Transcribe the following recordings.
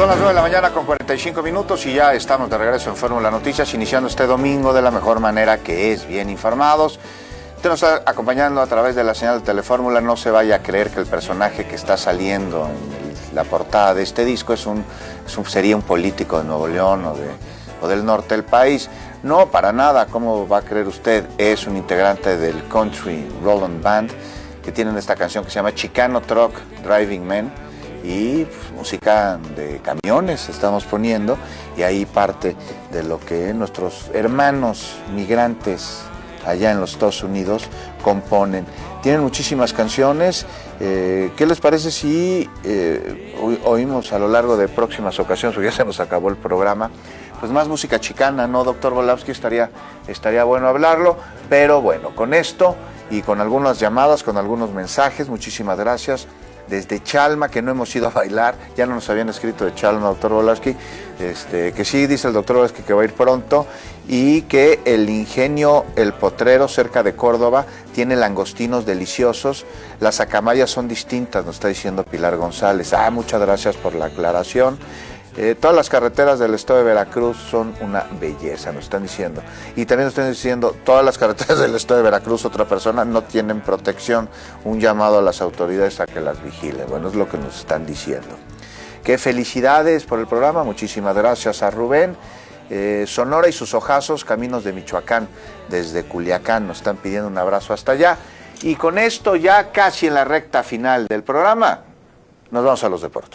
Son las 9 de la mañana con 45 minutos y ya estamos de regreso en Fórmula Noticias, iniciando este domingo de la mejor manera, que es bien informados. Usted nos está acompañando a través de la señal de Telefórmula. No se vaya a creer que el personaje que está saliendo en la portada de este disco sería un político de Nuevo León o del norte del país. No, para nada. ¿Cómo va a creer usted? Es un integrante del Country Roland Band, que tienen esta canción que se llama Chicano Truck Driving Men, y música de camiones estamos poniendo, y ahí parte de lo que nuestros hermanos migrantes allá en los Estados Unidos componen. Tienen muchísimas canciones. ¿Qué les parece si oímos a lo largo de próximas ocasiones, porque ya se nos acabó el programa, pues más música chicana, ¿no, doctor Volavsky? Estaría bueno hablarlo, pero bueno, con esto y con algunas llamadas, con algunos mensajes, muchísimas gracias. Desde Chalma, que no hemos ido a bailar, ya no nos habían escrito de Chalma, doctor Volavsky, que sí, dice el doctor Volavsky que va a ir pronto, y que el Ingenio El Potrero, cerca de Córdoba, tiene langostinos deliciosos. Las acamayas son distintas, nos está diciendo Pilar González. Muchas gracias por la aclaración. Todas las carreteras del estado de Veracruz son una belleza, nos están diciendo. Y también nos están diciendo, todas las carreteras del estado de Veracruz, otra persona, no tienen protección. Un llamado a las autoridades a que las vigilen. Bueno, es lo que nos están diciendo. Qué felicidades por el programa, muchísimas gracias a Rubén. Sonora y sus ojazos, caminos de Michoacán, desde Culiacán, nos están pidiendo un abrazo hasta allá. Y con esto, ya casi en la recta final del programa, nos vamos a los deportes.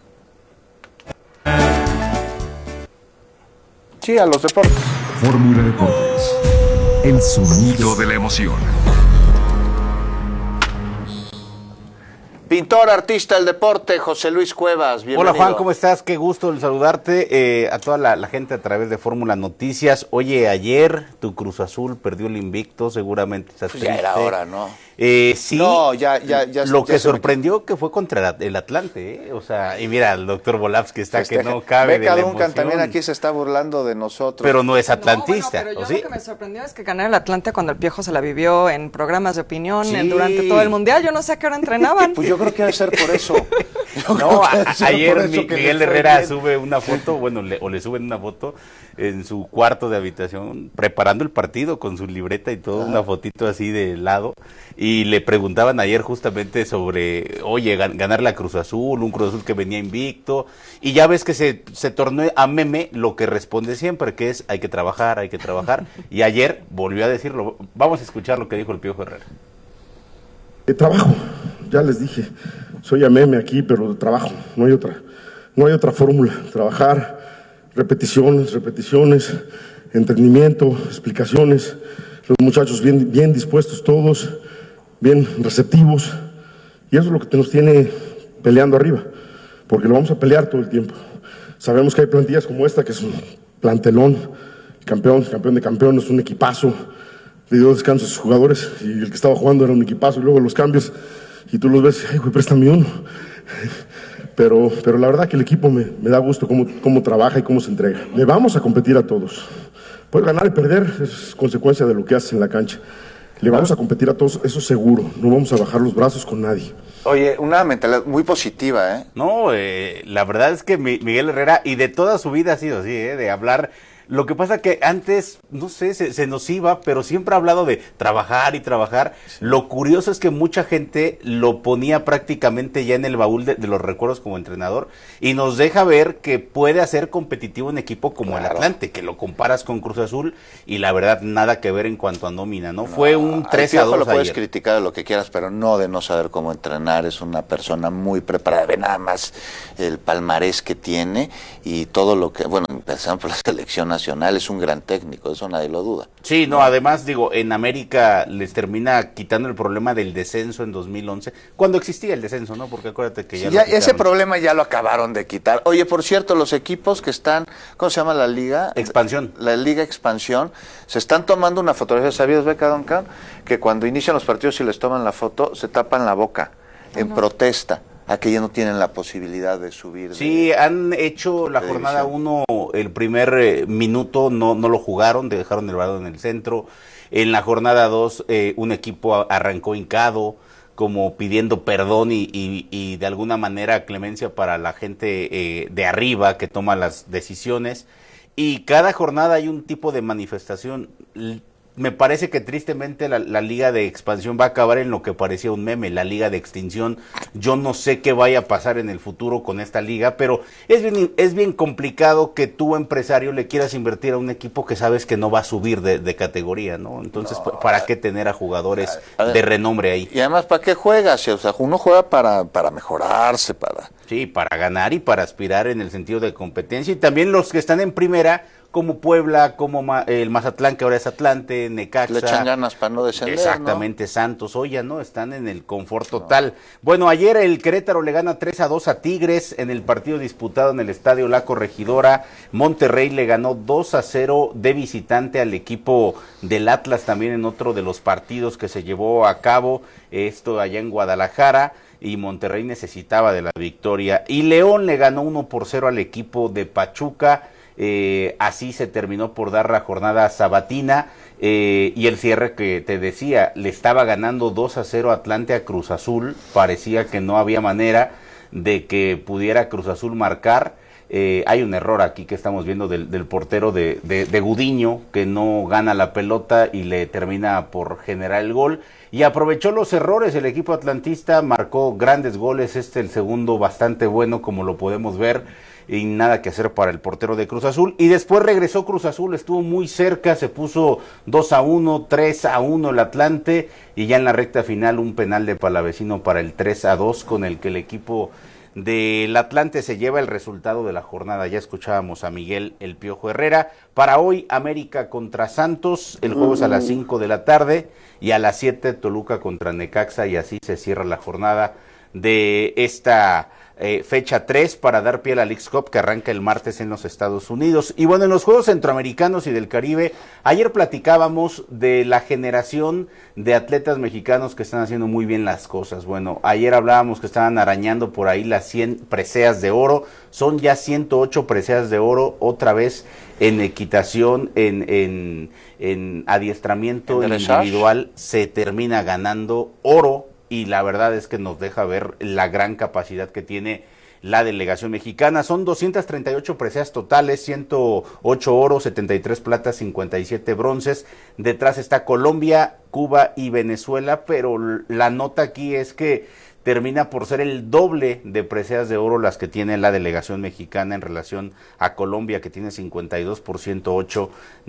Sí, a los deportes. Fórmula Deportes. El sonido de la emoción. Pintor, artista del deporte, José Luis Cuevas, bienvenido. Hola Juan, ¿cómo estás? Qué gusto el saludarte, a toda la gente a través de Fórmula Noticias. Oye, ayer tu Cruz Azul perdió el invicto, seguramente estás triste. Ya era hora, ¿no? Sí, no, ya lo que sorprendió que fue contra el Atlante, o sea, y mira, el doctor Volavsky está que no cabe de la emoción. Duncan también aquí se está burlando de nosotros. Pero no es atlantista, pero yo ¿o sí? lo que me sorprendió es que ganara el Atlante cuando el Piojo se la vivió en programas de opinión durante todo el Mundial. Yo no sé a qué hora entrenaban. Pues yo creo que debe ser por eso. Ayer Miguel Herrera sube una foto, le suben una foto en su cuarto de habitación, preparando el partido con su libreta y todo, una fotito así de lado, y le preguntaban ayer justamente sobre, oye, ganar la Cruz Azul, un Cruz Azul que venía invicto, y ya ves que se tornó a meme lo que responde siempre, que es hay que trabajar, y ayer volvió a decirlo. Vamos a escuchar lo que dijo el Piojo Herrera. Trabajo, ya les dije, soy a meme aquí, pero trabajo, no hay otra fórmula. Trabajar, repeticiones, entendimiento, explicaciones, los muchachos bien dispuestos todos, bien receptivos, y eso es lo que nos tiene peleando arriba, porque lo vamos a pelear todo el tiempo. Sabemos que hay plantillas como esta, que es un plantelón, campeón de campeones, un equipazo. Le dio descanso a sus jugadores y el que estaba jugando era un equipazo, y luego los cambios y tú los ves, ay güey, préstame uno. Pero la verdad que el equipo me da gusto cómo trabaja y cómo se entrega. Le vamos a competir a todos. Puede ganar y perder, es consecuencia de lo que haces en la cancha. Le vamos a competir a todos, eso seguro. No vamos a bajar los brazos con nadie. Oye, una mentalidad muy positiva, ¿eh? No, la verdad es que Miguel Herrera, y de toda su vida ha sido así, de hablar. Lo que pasa que antes, no sé, se nos iba, pero siempre ha hablado de trabajar y trabajar. Sí. Lo curioso es que mucha gente lo ponía prácticamente ya en el baúl de los recuerdos como entrenador, y nos deja ver que puede hacer competitivo un equipo como el Atlante, que lo comparas con Cruz Azul, y la verdad nada que ver en cuanto a nómina, ¿no? Fue un 3-2 lo puedes ayer. criticar de lo que quieras, pero no de no saber cómo entrenar. Es una persona muy preparada, ve nada más el palmarés que tiene y todo lo que, bueno, empezando por la selección nacional, es un gran técnico, eso nadie lo duda. Sí, no, además, en América les termina quitando el problema del descenso en 2011, cuando existía el descenso, ¿no? Porque acuérdate que ya ese problema ya lo acabaron de quitar. Oye, por cierto, los equipos que están, ¿cómo se llama la liga? Expansión. La Liga Expansión, se están tomando una fotografía. ¿Sabías, Beca Duncan, que cuando inician los partidos y les toman la foto, se tapan la boca en protesta a que ya no tienen la posibilidad de subir? Sí, han hecho la jornada 1, el primer minuto no lo jugaron, dejaron el balón en el centro. En la jornada 2, un equipo arrancó hincado, como pidiendo perdón y de alguna manera clemencia para la gente de arriba que toma las decisiones. Y cada jornada hay un tipo de manifestación. Me parece que tristemente la liga de expansión va a acabar en lo que parecía un meme, la liga de extinción. Yo no sé qué vaya a pasar en el futuro con esta liga, pero es bien complicado que tú, empresario, le quieras invertir a un equipo que sabes que no va a subir de categoría, ¿no? Entonces, no, ¿para qué tener a jugadores de renombre ahí? Y además, ¿para qué juegas? O sea, uno juega para mejorarse, Sí, para ganar y para aspirar en el sentido de competencia. Y también los que están en primera, como Puebla, como el Mazatlán, que ahora es Atlante, Necaxa. Le echan ganas para no descender, exactamente, ¿no? Santos, Oya, ¿no? Están en el confort total. No. Bueno, ayer el Querétaro le gana 3-2 a Tigres en el partido disputado en el Estadio La Corregidora. Monterrey le ganó 2-0 de visitante al equipo del Atlas, también en otro de los partidos que se llevó a cabo, esto allá en Guadalajara. Y Monterrey necesitaba de la victoria. Y León le ganó 1-0 al equipo de Pachuca. Así se terminó por dar la jornada sabatina. Y el cierre que te decía, le estaba ganando 2-0 Atlante a Cruz Azul. Parecía que no había manera de que pudiera Cruz Azul marcar. Hay un error aquí que estamos viendo del portero de Gudiño, que no gana la pelota y le termina por generar el gol. Y aprovechó los errores el equipo atlantista, marcó grandes goles, el segundo bastante bueno como lo podemos ver, y nada que hacer para el portero de Cruz Azul. Y después regresó Cruz Azul, estuvo muy cerca, se puso 2-1, 3-1 el Atlante, y ya en la recta final un penal de Palavecino para el 3-2, con el que el equipo del Atlante se lleva el resultado de la jornada. Ya escuchábamos a Miguel El Piojo Herrera. Para hoy, América contra Santos, el juego es a las 5 de la tarde, y a las 7 Toluca contra Necaxa, y así se cierra la jornada de esta fecha 3 para dar pie a la Leagues Cup, que arranca el martes en los Estados Unidos. Y bueno, en los Juegos Centroamericanos y del Caribe, ayer platicábamos de la generación de atletas mexicanos que están haciendo muy bien las cosas. Bueno, ayer hablábamos que estaban arañando por ahí las 100 preseas de oro, son ya 108 preseas de oro, otra vez en equitación, en adiestramiento individual, se termina ganando oro. Y la verdad es que nos deja ver la gran capacidad que tiene la delegación mexicana. Son 238 preseas totales, 108 oros, 73 platas, 57 bronces. Detrás está Colombia, Cuba y Venezuela, pero la nota aquí es que termina por ser el doble de preseas de oro las que tiene la delegación mexicana en relación a Colombia, que tiene 52%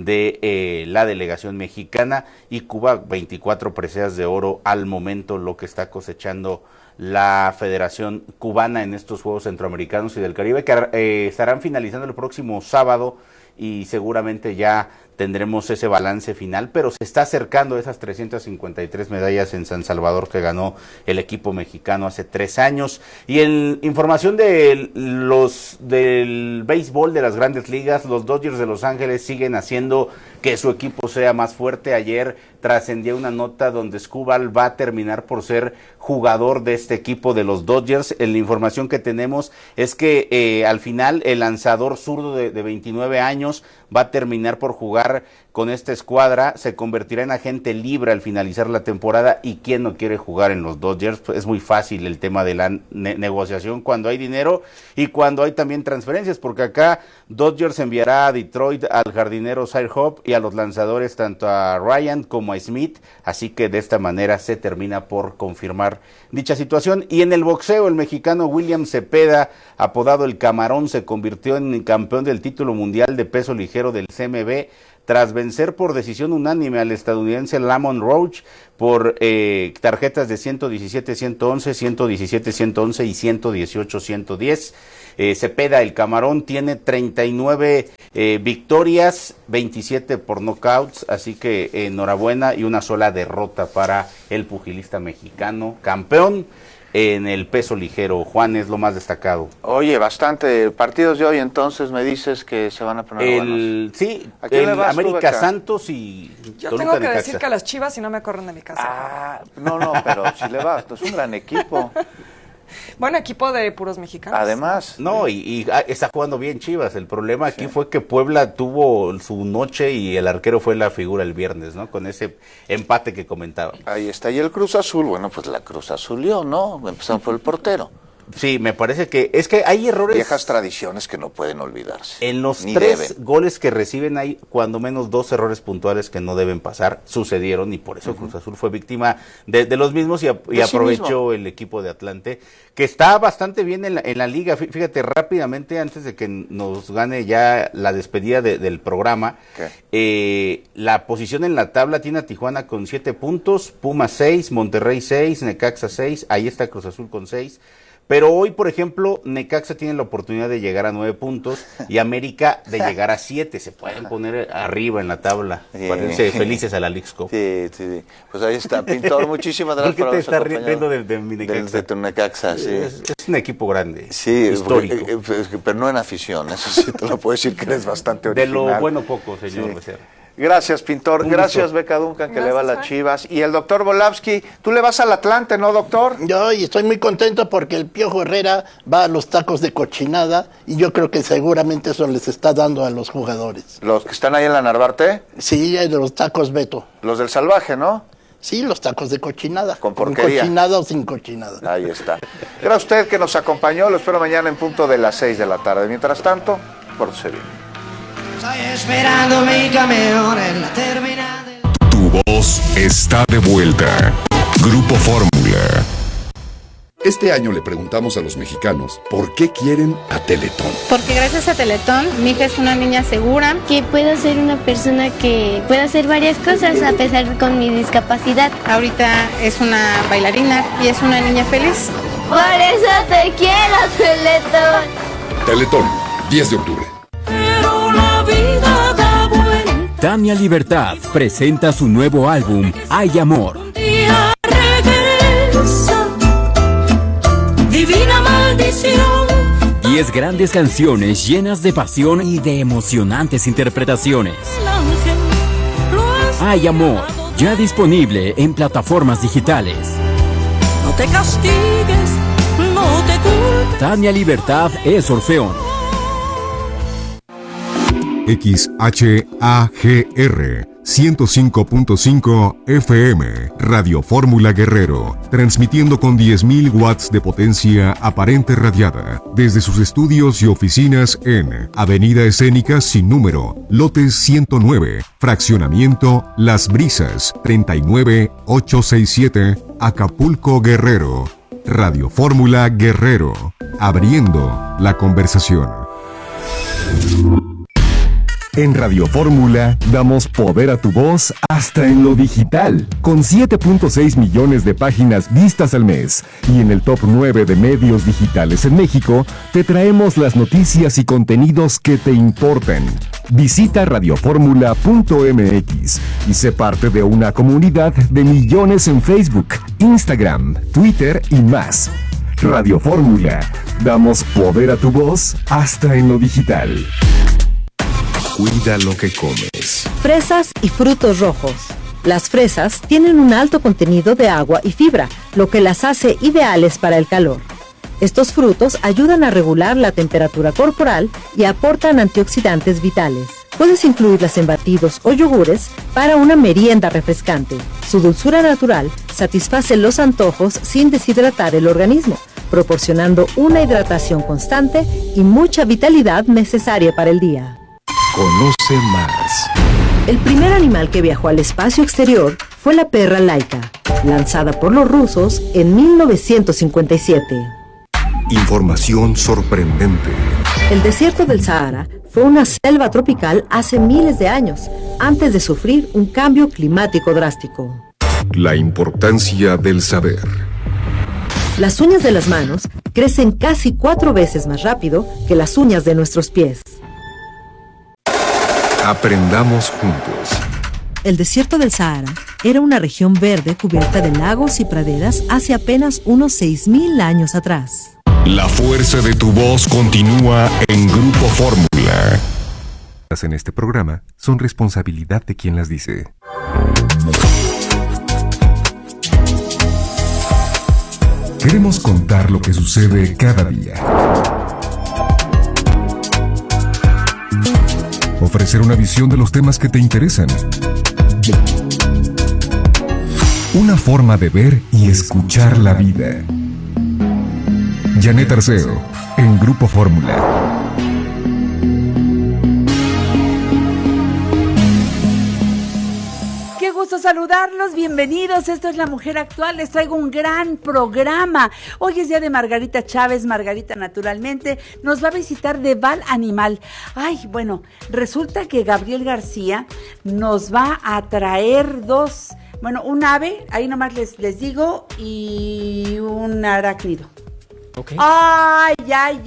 de la delegación mexicana, y Cuba 24 preseas de oro al momento, lo que está cosechando la Federación Cubana en estos Juegos Centroamericanos y del Caribe, que estarán finalizando el próximo sábado, y seguramente ya tendremos ese balance final, pero se está acercando a esas 353 medallas en San Salvador que ganó el equipo mexicano hace 3 años. Y en información del béisbol de las Grandes Ligas, los Dodgers de Los Ángeles siguen haciendo que su equipo sea más fuerte. Ayer trascendió una nota donde Skubal va a terminar por ser jugador de este equipo de los Dodgers. La información que tenemos es que al final el lanzador zurdo de 29 años va a terminar por jugar con esta escuadra, se convertirá en agente libre al finalizar la temporada. ¿Y quién no quiere jugar en los Dodgers? Pues es muy fácil el tema de la negociación cuando hay dinero y cuando hay también transferencias, porque acá Dodgers enviará a Detroit al jardinero Sire Hope y a los lanzadores tanto a Ryan como a Smith, así que de esta manera se termina por confirmar dicha situación. Y en el boxeo, el mexicano William Cepeda, apodado El Camarón, se convirtió en campeón del título mundial de peso ligero del CMB tras vencer por decisión unánime al estadounidense Lamont Roach por tarjetas de 117-111, 117-111 y 118-110. Cepeda, El Camarón, tiene 39 victorias, 27 por knockouts, así que enhorabuena, y una sola derrota para el pugilista mexicano, campeón en el peso ligero. Juan, es lo más destacado. Oye, bastante. Partidos de hoy, entonces, me dices que se van a poner buenos. Sí, América Santos y yo Toluca, tengo que Necaxa. decir que a las Chivas, si no me corren de mi casa. No, pero si le vas, es un gran equipo. Bueno, equipo de puros mexicanos. Además. No, y está jugando bien Chivas. El problema aquí fue que Puebla tuvo su noche y el arquero fue la figura el viernes, ¿no? Con ese empate que comentaba. Ahí está. Y el Cruz Azul, bueno, pues la Cruz Azulió, ¿no? Empezamos por el portero. Sí, me parece que es que hay errores. Viejas tradiciones que no pueden olvidarse. En los ni 3 deben. goles que reciben hay cuando menos 2 errores puntuales que no deben pasar, sucedieron y por eso Cruz Azul fue víctima de los mismos y aprovechó el equipo de Atlante, que está bastante bien en la liga. Fíjate, rápidamente, antes de que nos gane ya la despedida del programa, la posición en la tabla tiene a Tijuana con 7 puntos, Pumas 6, Monterrey 6, Necaxa 6, ahí está Cruz Azul con 6. Pero hoy, por ejemplo, Necaxa tiene la oportunidad de llegar a 9 puntos y América de llegar a 7. Se pueden poner arriba en la tabla. Parece felices a la Leagues Cup. Sí. Pues ahí está, Pintor. Muchísimas gracias por habernos acompañado. ¿Por qué te estás riendo de mi Necaxa? De tu Necaxa, sí. Es un equipo grande, histórico. Pero no en afición, eso sí te lo puedo decir que eres bastante original. De lo bueno poco, señor Becerra. Gracias, Pintor. Gracias, Beca Duncan, que le va a las Chivas. Y el doctor Volavsky, tú le vas al Atlante, ¿no, doctor? Yo estoy muy contento porque el Piojo Herrera va a los tacos de cochinada y yo creo que seguramente eso les está dando a los jugadores. ¿Los que están ahí en la Narvarte? Sí, de los tacos Beto. Los del Salvaje, ¿no? Sí, los tacos de cochinada. Con porquería. Con cochinada o sin cochinada. Ahí está. Gracias a usted que nos acompañó. Lo espero mañana en punto de las 6 de la tarde. Mientras tanto, pórtese bien. Estoy esperando mi camión en la terminal. Tu voz está de vuelta. Grupo Fórmula. Este año le preguntamos a los mexicanos por qué quieren a Teletón. Porque gracias a Teletón, mi hija es una niña segura. Que puedo ser una persona que puede hacer varias cosas a pesar de con mi discapacidad. Ahorita es una bailarina y es una niña feliz. Por eso te quiero, Teletón. Teletón, 10 de octubre. Tania Libertad presenta su nuevo álbum, Hay Amor. Divina maldición. 10 grandes canciones llenas de pasión y de emocionantes interpretaciones. Hay Amor, ya disponible en plataformas digitales. No te castigues, no te culpes. Tania Libertad es Orfeón. XHAGR 105.5 FM, Radio Fórmula Guerrero, transmitiendo con 10.000 watts de potencia aparente radiada, desde sus estudios y oficinas en Avenida Escénica sin número, lote 109, fraccionamiento Las Brisas, 39867, Acapulco, Guerrero. Radio Fórmula Guerrero, abriendo la conversación. En Radio Fórmula damos poder a tu voz hasta en lo digital, con 7.6 millones de páginas vistas al mes. Y en el top 9 de medios digitales en México, te traemos las noticias y contenidos que te importan. Visita radioformula.mx y sé parte de una comunidad de millones en Facebook, Instagram, Twitter y más. Radio Fórmula, damos poder a tu voz hasta en lo digital. Cuida lo que comes. Fresas y frutos rojos. Las fresas tienen un alto contenido de agua y fibra, lo que las hace ideales para el calor. Estos frutos ayudan a regular la temperatura corporal y aportan antioxidantes vitales. Puedes incluirlas en batidos o yogures para una merienda refrescante. Su dulzura natural satisface los antojos sin deshidratar el organismo, proporcionando una hidratación constante y mucha vitalidad necesaria para el día. Conoce más. El primer animal que viajó al espacio exterior fue la perra Laika, lanzada por los rusos en 1957. Información sorprendente. El desierto del Sahara fue una selva tropical hace miles de años, antes de sufrir un cambio climático drástico. La importancia del saber. Las uñas de las manos crecen casi 4 veces más rápido que las uñas de nuestros pies. Aprendamos juntos. El desierto del Sahara era una región verde cubierta de lagos y praderas hace apenas unos 6.000 años atrás. La fuerza de tu voz continúa en Grupo Fórmula. En este programa son responsabilidad de quien las dice. Queremos contar lo que sucede cada día. Ofrecer una visión de los temas que te interesan. Una forma de ver y escuchar la vida. Janet Arceo, en Grupo Fórmula. Qué gusto saludarlos, bienvenidos, esto es La Mujer Actual, les traigo un gran programa. Hoy es día de Margarita Chávez, Margarita naturalmente, nos va a visitar de Val Animal. Ay, bueno, resulta que Gabriel García nos va a traer un ave, ahí nomás les digo, y un arácnido. Okay. Ay.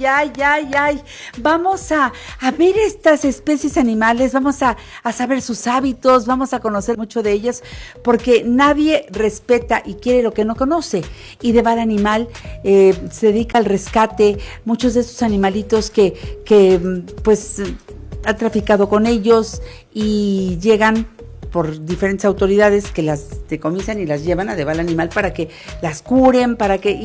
Vamos a ver estas especies animales, vamos a saber sus hábitos, vamos a conocer mucho de ellas, porque nadie respeta y quiere lo que no conoce. Y de Val Animal se dedica al rescate, muchos de estos animalitos que pues ha traficado con ellos y llegan por diferentes autoridades que las decomisan y las llevan a de Val Animal para que las curen,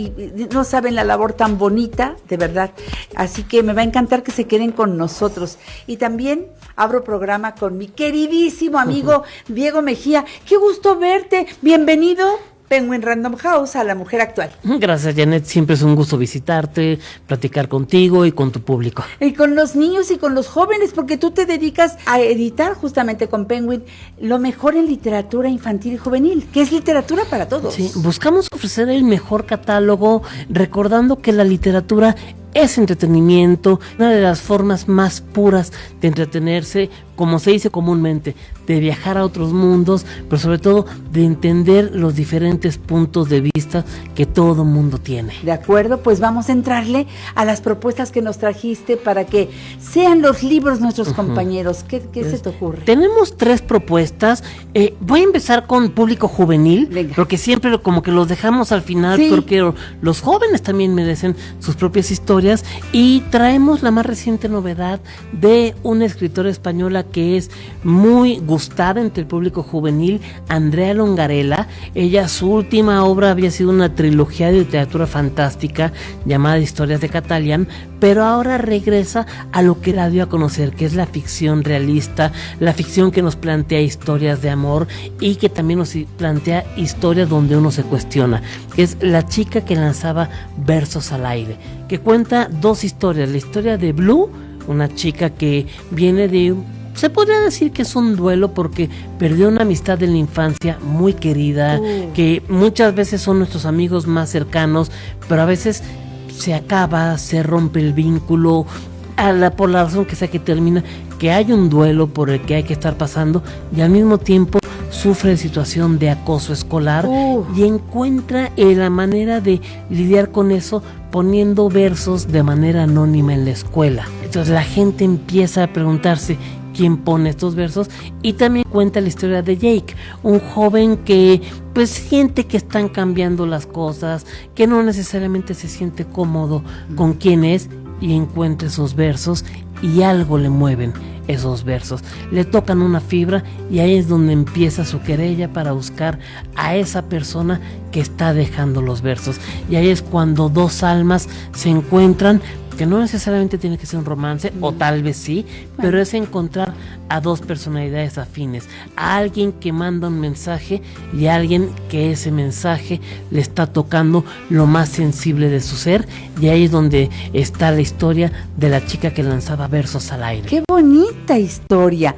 y no saben la labor tan bonita, de verdad. Así que me va a encantar que se queden con nosotros. Y también abro programa con mi queridísimo amigo Diego Mejía. Qué gusto verte, bienvenido. Penguin Random House, a La Mujer Actual. Gracias, Janet, siempre es un gusto visitarte, platicar contigo y con tu público. Y con los niños y con los jóvenes, porque tú te dedicas a editar justamente con Penguin lo mejor en literatura infantil y juvenil, que es literatura para todos. Sí, buscamos ofrecer el mejor catálogo, recordando que la literatura es entretenimiento, una de las formas más puras de entretenerse, como se dice comúnmente, de viajar a otros mundos, pero sobre todo de entender los diferentes puntos de vista que todo mundo tiene. De acuerdo, pues vamos a entrarle a las propuestas que nos trajiste para que sean los libros nuestros compañeros. ¿Qué se te ocurre? Tenemos 3 propuestas. Voy a empezar con público juvenil. Venga. Porque siempre como que los dejamos al final, sí, porque los jóvenes también merecen sus propias historias, y traemos la más reciente novedad de una escritora española que es muy gustada entre el público juvenil, Andrea Longarela. Ella, su última obra había sido una trilogía de literatura fantástica llamada Historias de Catalian, pero ahora regresa a lo que la dio a conocer, que es la ficción realista, la ficción que nos plantea historias de amor y que también nos plantea historias donde uno se cuestiona, que es La chica que lanzaba versos al aire, que cuenta 2 historias, la historia de Blue, una chica que viene de, se podría decir que es un duelo porque perdió una amistad en la infancia muy querida, que muchas veces son nuestros amigos más cercanos, pero a veces se acaba, se rompe el vínculo, por la razón que sea que termina, que hay un duelo por el que hay que estar pasando, y al mismo tiempo sufre situación de acoso escolar y encuentra la manera de lidiar con eso poniendo versos de manera anónima en la escuela. Entonces la gente empieza a preguntarse quién pone estos versos, y también cuenta la historia de Jake, un joven que pues siente que están cambiando las cosas, que no necesariamente se siente cómodo con quién es, y encuentra esos versos y algo le mueven esos versos, le tocan una fibra, y ahí es donde empieza su querella para buscar a esa persona que está dejando los versos, y ahí es cuando 2 almas se encuentran, que no necesariamente tiene que ser un romance, o tal vez sí, pero es encontrar a 2 personalidades afines, a alguien que manda un mensaje y a alguien que ese mensaje le está tocando lo más sensible de su ser, y ahí es donde está la historia de la chica que lanzaba versos al aire. ¡Qué bonita historia!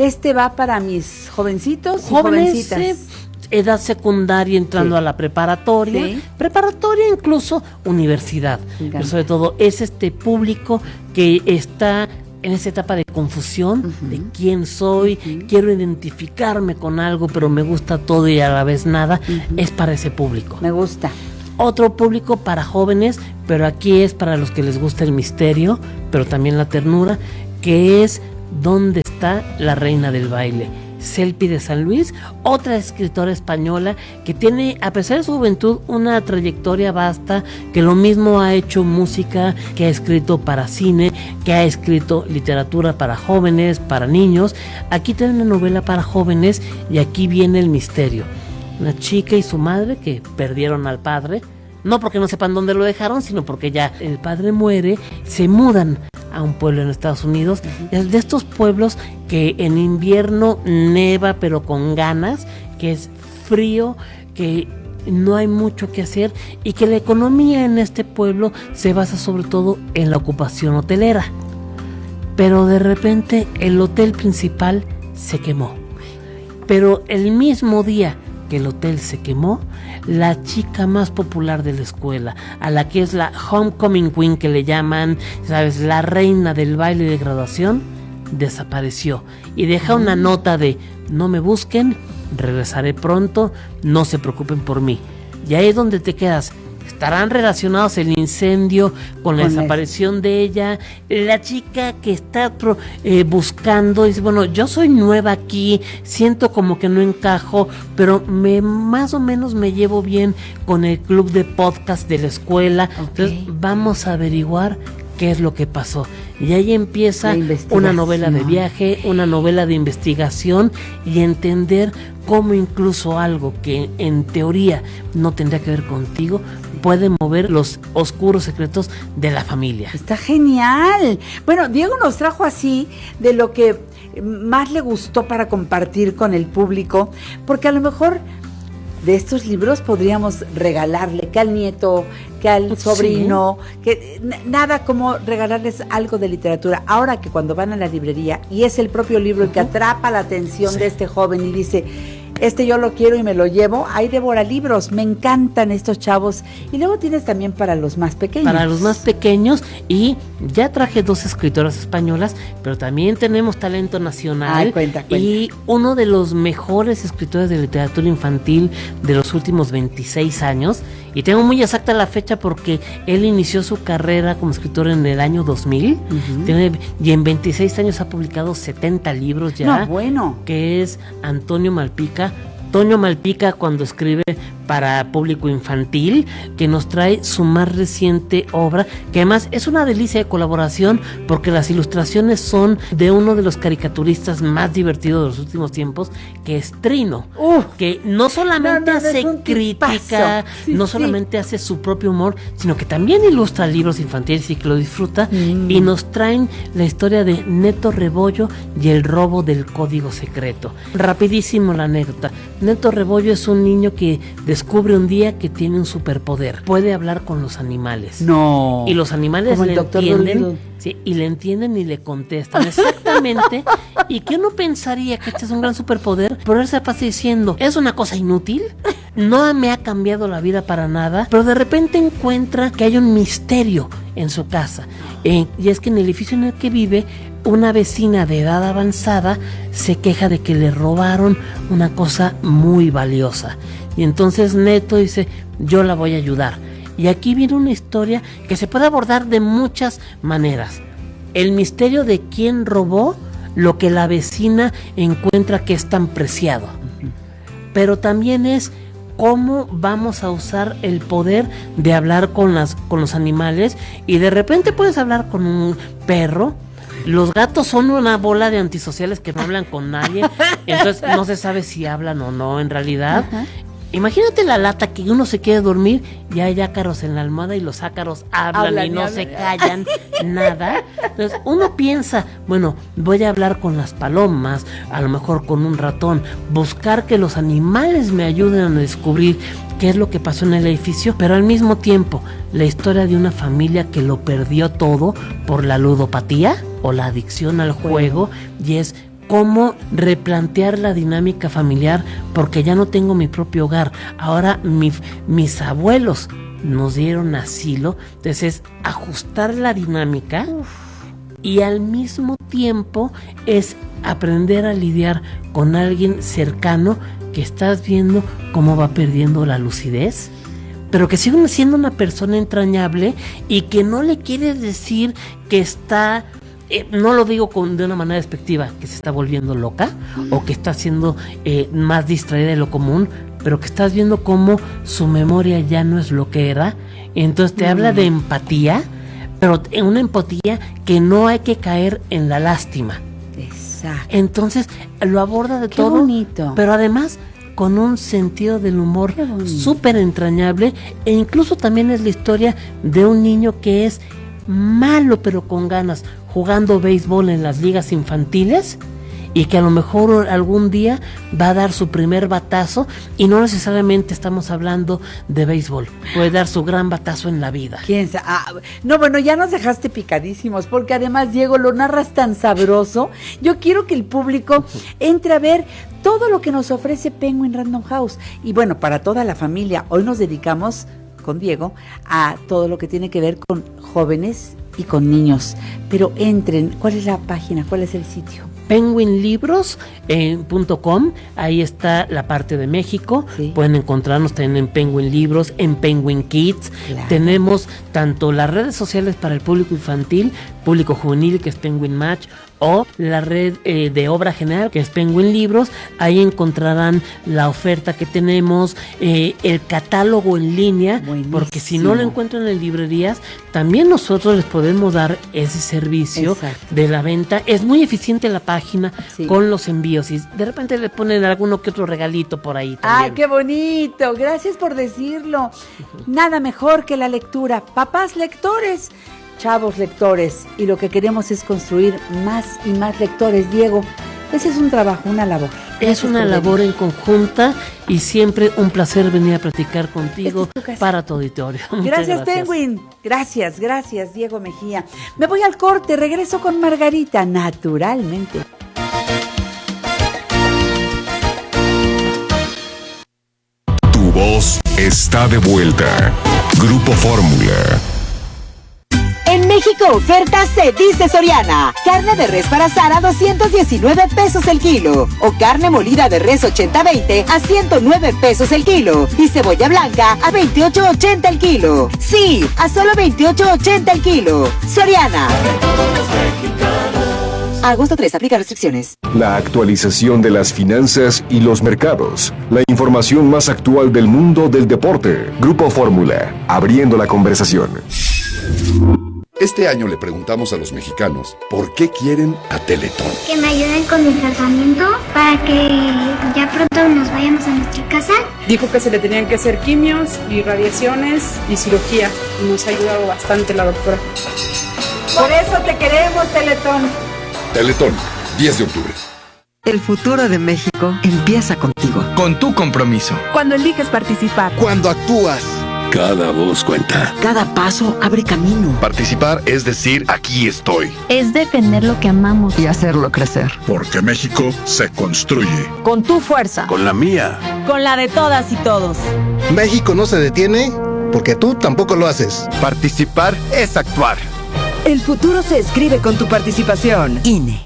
Va para mis jovencitos y jovencitas. Edad secundaria entrando a la preparatoria, preparatoria incluso universidad, pero sobre todo es este público que está en esa etapa de confusión, de quién soy, quiero identificarme con algo, pero me gusta todo y a la vez nada, es para ese público. Me gusta. Otro público para jóvenes, pero aquí es para los que les gusta el misterio, pero también la ternura, que es ¿Dónde está la reina del baile? Selpi de San Luis, otra escritora española que tiene, a pesar de su juventud, una trayectoria vasta, que lo mismo ha hecho música, que ha escrito para cine, que ha escrito literatura para jóvenes, para niños. Aquí tiene una novela para jóvenes, y aquí viene el misterio. Una chica y su madre que perdieron al padre, no porque no sepan dónde lo dejaron, sino porque ya el padre muere, se mudan a un pueblo en Estados Unidos, es de estos pueblos que en invierno neva pero con ganas, que es frío, que no hay mucho que hacer y que la economía en este pueblo se basa sobre todo en la ocupación hotelera. Pero de repente el hotel principal se quemó. Pero el mismo día que el hotel se quemó, la chica más popular de la escuela, a la que es la homecoming queen, que le llaman, ¿sabes?, la reina del baile de graduación, desapareció y deja una nota de: no me busquen, regresaré pronto, no se preocupen por mí. Y ahí es donde te quedas. ¿Estarán relacionados el incendio con la desaparición de ella? La chica que está buscando dice, bueno, yo soy nueva aquí, siento como que no encajo, pero más o menos me llevo bien con el club de podcast de la escuela. Entonces vamos a averiguar qué es lo que pasó. Y ahí empieza una novela de viaje, una novela de investigación y entender cómo incluso algo que en teoría no tendría que ver contigo puede mover los oscuros secretos de la familia. Está genial. Bueno, Diego nos trajo así de lo que más le gustó para compartir con el público, porque a lo mejor de estos libros podríamos regalarle, que al nieto, que al sobrino, que nada como regalarles algo de literatura. Ahora que cuando van a la librería y es el propio libro el que atrapa la atención de este joven y dice, yo lo quiero y me lo llevo, hay devora libros, me encantan estos chavos. Y luego tienes también para los más pequeños. Para los más pequeños, y ya traje 2 escritoras españolas, pero también tenemos talento nacional. Ay, cuenta. Y uno de los mejores escritores de literatura infantil de los últimos 26 años, y tengo muy exacta la fecha porque él inició su carrera como escritor en el año 2000, y en 26 años ha publicado 70 libros ya. No, bueno. Que es Antonio Malpica. Toño Malpica, cuando escribe para público infantil, que nos trae su más reciente obra, que además es una delicia de colaboración porque las ilustraciones son de uno de los caricaturistas más divertidos de los últimos tiempos, que es Trino, que no solamente hace crítica, solamente hace su propio humor, sino que también ilustra libros infantiles y que lo disfruta, y nos traen la historia de Neto Rebollo y el robo del código secreto. Rapidísimo la anécdota. Neto Rebollo es un niño que descubre un día que tiene un superpoder. Puede hablar con los animales. No. Y los animales le entienden. Sí, y le entienden y le contestan exactamente. Y que uno pensaría que este es un gran superpoder, pero él se pasa diciendo, es una cosa inútil, no me ha cambiado la vida para nada, pero de repente encuentra que hay un misterio en su casa. Y es que en el edificio en el que vive, una vecina de edad avanzada se queja de que le robaron una cosa muy valiosa. Y entonces Neto dice, yo la voy a ayudar. Y aquí viene una historia que se puede abordar de muchas maneras. El misterio de quién robó lo que la vecina encuentra que es tan preciado. Pero también es cómo vamos a usar el poder de hablar con los animales. Y de repente puedes hablar con un perro. Los gatos son una bola de antisociales que no hablan con nadie. Entonces no se sabe si hablan o no en realidad. Imagínate la lata que uno se quiere dormir y hay ácaros en la almohada y los ácaros hablan y no se callan nada. Entonces uno piensa, bueno, voy a hablar con las palomas, a lo mejor con un ratón, buscar que los animales me ayuden a descubrir qué es lo que pasó en el edificio, pero al mismo tiempo la historia de una familia que lo perdió todo por la ludopatía o la adicción al juego, y es cómo replantear la dinámica familiar, porque ya no tengo mi propio hogar, ahora mis abuelos nos dieron asilo. Entonces es ajustar la dinámica y al mismo tiempo es aprender a lidiar con alguien cercano que estás viendo cómo va perdiendo la lucidez, pero que sigue siendo una persona entrañable y que no le quieres decir que está... no lo digo de una manera despectiva, que se está volviendo loca o que está siendo más distraída de lo común, pero que estás viendo cómo su memoria ya no es lo que era. Entonces te habla de empatía, pero en una empatía que no hay que caer en la lástima. Exacto. Entonces lo aborda de todo, bonito. Pero además con un sentido del humor súper entrañable, e incluso también es la historia de un niño que es malo pero con ganas, jugando béisbol en las ligas infantiles, y que a lo mejor algún día va a dar su primer batazo, y no necesariamente estamos hablando de béisbol, puede dar su gran batazo en la vida. ¿Quién sabe? No, bueno, ya nos dejaste picadísimos, porque además, Diego, lo narras tan sabroso. Yo quiero que el público entre a ver todo lo que nos ofrece Penguin Random House. Y bueno, para toda la familia, hoy nos dedicamos con Diego a todo lo que tiene que ver con jóvenes y con niños. Pero entren, ¿cuál es la página? ¿Cuál es el sitio? penguinlibros.com, ahí está la parte de México, sí. Pueden encontrarnos también en Penguin Libros, en Penguin Kids, claro. Tenemos tanto las redes sociales para el público infantil, público juvenil, que es Penguin Match, o la red de obra general, que es Penguin Libros. Ahí encontrarán la oferta que tenemos, el catálogo en línea. Buenísimo. Porque si no lo encuentran en librerías, también nosotros les podemos dar ese servicio. Exacto. De la venta. Es muy eficiente la página, sí. Con los envíos, y de repente le ponen alguno que otro regalito por ahí también. ¡Ay, qué bonito! Gracias por decirlo. Nada mejor que la lectura. Papás lectores, chavos lectores, y lo que queremos es construir más y más lectores, Diego. Ese es un trabajo, una labor. Es una labor en conjunta, y siempre un placer venir a platicar contigo para tu auditorio. Gracias, Penguin. Gracias, Diego Mejía. Me voy al corte, regreso con Margarita, naturalmente. Tu voz está de vuelta. Grupo Fórmula. En México, oferta se dice Soriana. Carne de res para asar a 219 pesos el kilo. O carne molida de res 80-20 a 109 pesos el kilo. Y cebolla blanca a 28.80 el kilo. Sí, a solo 28.80 el kilo. Soriana. A agosto 3, aplica restricciones. La actualización de las finanzas y los mercados. La información más actual del mundo del deporte. Grupo Fórmula, abriendo la conversación. Este año le preguntamos a los mexicanos por qué quieren a Teletón. Que me ayuden con mi tratamiento para que ya pronto nos vayamos a nuestra casa. Dijo que se le tenían que hacer quimios y radiaciones y cirugía. Y nos ha ayudado bastante la doctora. Por eso te queremos, Teletón. Teletón, 10 de octubre. El futuro de México empieza contigo. Con tu compromiso. Cuando eliges participar. Cuando actúas. Cada voz cuenta. Cada paso abre camino. Participar es decir, aquí estoy. Es defender lo que amamos y hacerlo crecer. Porque México se construye. Con tu fuerza. Con la mía. Con la de todas y todos. México no se detiene porque tú tampoco lo haces. Participar es actuar. El futuro se escribe con tu participación. INE.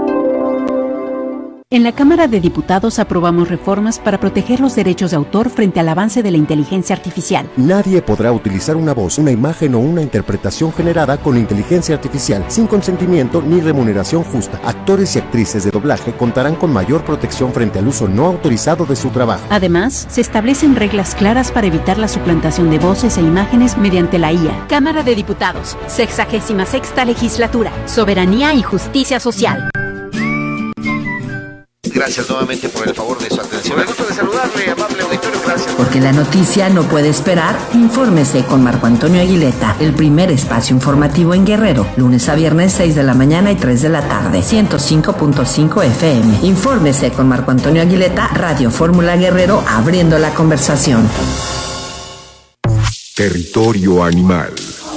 En la Cámara de Diputados aprobamos reformas para proteger los derechos de autor frente al avance de la inteligencia artificial. Nadie podrá utilizar una voz, una imagen o una interpretación generada con inteligencia artificial sin consentimiento ni remuneración justa. Actores y actrices de doblaje contarán con mayor protección frente al uso no autorizado de su trabajo. Además, se establecen reglas claras para evitar la suplantación de voces e imágenes mediante la IA. Cámara de Diputados, 66ª Legislatura, Soberanía y Justicia Social. Gracias nuevamente por el favor de su atención. Me gusta de saludarle, amable auditorio, gracias. Porque la noticia no puede esperar, infórmese con Marco Antonio Aguileta, el primer espacio informativo en Guerrero, lunes a viernes 6 de la mañana y 3 de la tarde, 105.5 FM. Infórmese con Marco Antonio Aguileta, Radio Fórmula Guerrero, abriendo la conversación. Territorio animal.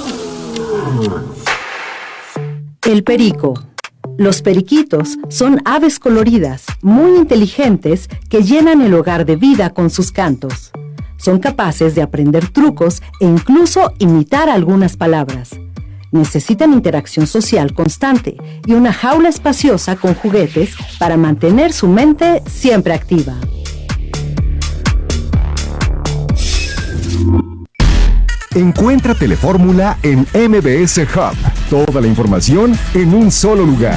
El perico. Los periquitos son aves coloridas, muy inteligentes, que llenan el hogar de vida con sus cantos. Son capaces de aprender trucos e incluso imitar algunas palabras. Necesitan interacción social constante y una jaula espaciosa con juguetes para mantener su mente siempre activa. Encuentra Telefórmula en MBS Hub. Toda la información en un solo lugar.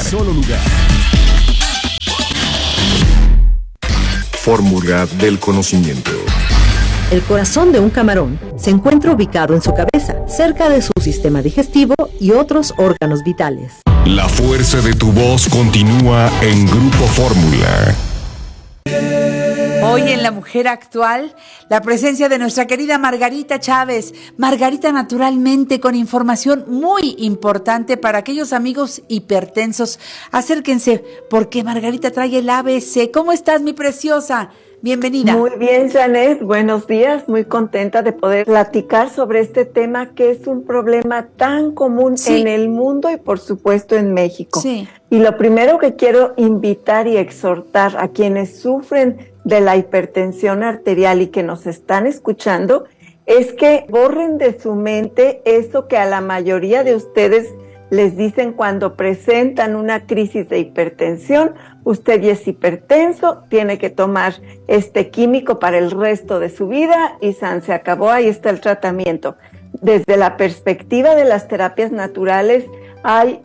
Fórmula del conocimiento. El corazón de un camarón se encuentra ubicado en su cabeza, cerca de su sistema digestivo y otros órganos vitales. La fuerza de tu voz continúa en Grupo Fórmula. Hoy en La Mujer Actual, la presencia de nuestra querida Margarita Chávez. Margarita naturalmente con información muy importante para aquellos amigos hipertensos. Acérquense porque Margarita trae el ABC. ¿Cómo estás, mi preciosa? Bienvenida. Muy bien, Janet. Buenos días. Muy contenta de poder platicar sobre este tema que es un problema tan común en el mundo y por supuesto en México. Sí. Y lo primero que quiero invitar y exhortar a quienes sufren de la hipertensión arterial y que nos están escuchando es que borren de su mente eso que a la mayoría de ustedes les dicen cuando presentan una crisis de hipertensión. Usted ya es hipertenso, tiene que tomar este químico para el resto de su vida y se acabó, ahí está el tratamiento. Desde la perspectiva de las terapias naturales, hay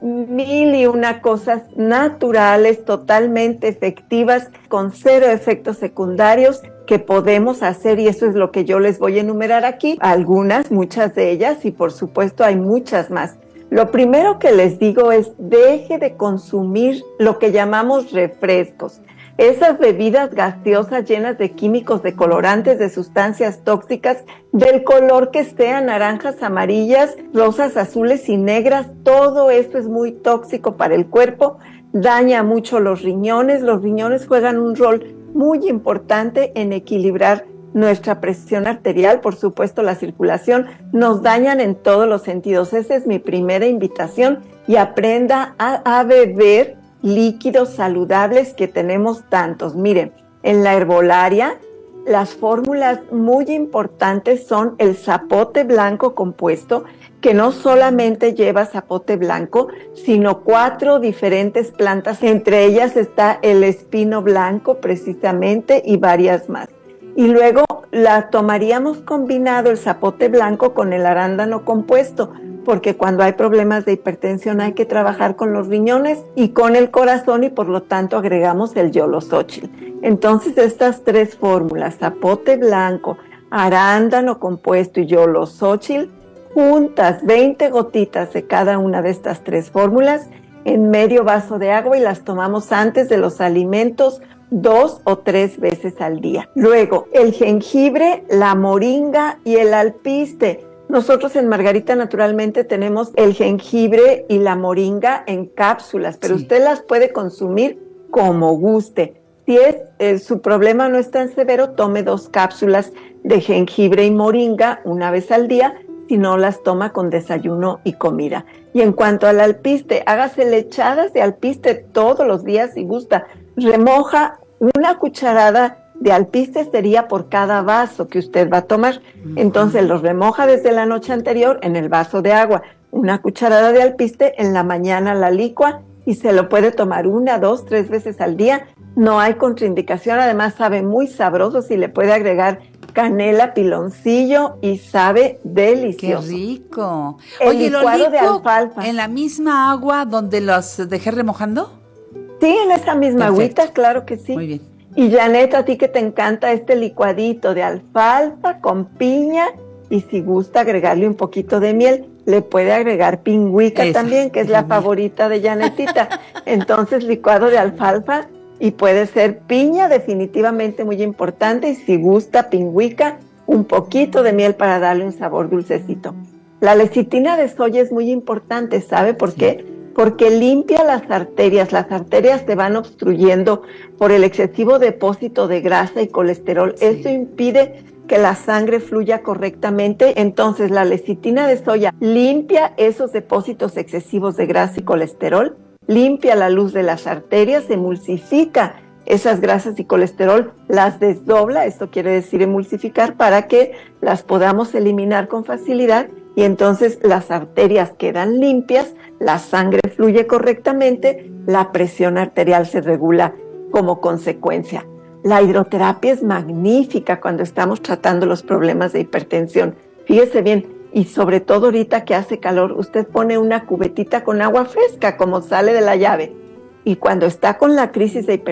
1001 cosas naturales, totalmente efectivas, con 0 efectos secundarios que podemos hacer, y eso es lo que yo les voy a enumerar aquí. Algunas, muchas de ellas, y por supuesto hay muchas más. Lo primero que les digo es, deje de consumir lo que llamamos refrescos. Esas bebidas gaseosas llenas de químicos, de colorantes, de sustancias tóxicas, del color que sean, naranjas, amarillas, rosas, azules y negras, todo eso es muy tóxico para el cuerpo, daña mucho los riñones juegan un rol muy importante en equilibrar nuestra presión arterial, por supuesto la circulación, nos dañan en todos los sentidos. Esa es mi primera invitación, y aprenda a beber líquidos saludables que tenemos tantos. Miren, en la herbolaria, las fórmulas muy importantes son el zapote blanco compuesto, que no solamente lleva zapote blanco, sino 4 diferentes plantas, entre ellas está el espino blanco precisamente y varias más. Y luego la tomaríamos combinado el zapote blanco con el arándano compuesto, porque cuando hay problemas de hipertensión hay que trabajar con los riñones y con el corazón, y por lo tanto agregamos el yolosóchil. Entonces estas 3 fórmulas, zapote blanco, arándano compuesto y yolosóchil, juntas 20 gotitas de cada una de estas 3 fórmulas en medio vaso de agua, y las tomamos antes de los alimentos 2 o 3 veces al día. Luego, el jengibre, la moringa y el alpiste. Nosotros en Margarita naturalmente tenemos el jengibre y la moringa en cápsulas, pero usted las puede consumir como guste. Si su problema no es tan severo, tome 2 cápsulas de jengibre y moringa una vez al día, si no las toma con desayuno y comida. Y en cuanto al alpiste, hágase lechadas de alpiste todos los días si gusta. Remoja 1 cucharada de alpiste sería por cada vaso que usted va a tomar. Entonces los remoja desde la noche anterior en el vaso de agua. 1 cucharada de alpiste, en la mañana la licua y se lo puede tomar 1, 2, 3 veces al día. No hay contraindicación, además sabe muy sabroso, si le puede agregar canela, piloncillo, y sabe delicioso. ¡Qué rico! Oye, el licuado de alfalfa. ¿En la misma agua donde los dejé remojando? Sí, en esa misma agüita, claro que sí. Muy bien. Y Janet, a ti que te encanta este licuadito de alfalfa con piña, y si gusta agregarle un poquito de miel, le puede agregar pingüica también, que es la favorita de Janetita. Entonces, licuado de alfalfa, y puede ser piña, definitivamente muy importante, y si gusta pingüica, un poquito de miel para darle un sabor dulcecito. La lecitina de soya es muy importante, ¿sabe por qué? Porque limpia las arterias se van obstruyendo por el excesivo depósito de grasa y colesterol. Eso impide que la sangre fluya correctamente. Entonces la lecitina de soya limpia esos depósitos excesivos de grasa y colesterol, limpia la luz de las arterias, emulsifica esas grasas y colesterol, las desdobla, esto quiere decir emulsificar, para que las podamos eliminar con facilidad, y entonces las arterias quedan limpias, la sangre fluye correctamente, la presión arterial se regula como consecuencia. La hidroterapia es magnífica cuando estamos tratando los problemas de hipertensión. Fíjese bien, y sobre todo ahorita que hace calor, usted pone una cubetita con agua fresca como sale de la llave, y cuando está con la crisis de hipertensión,